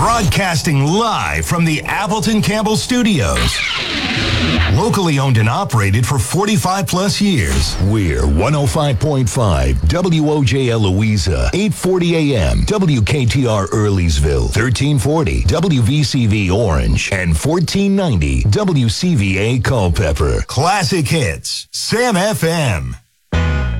Broadcasting live from the Appleton Campbell Studios. Locally owned and operated for 45 plus years. We're 105.5 WOJL Louisa, 840 AM, WKTR Earleysville, 1340 WVCV Orange, and 1490 WCVA Culpeper. Classic hits, Sam FM.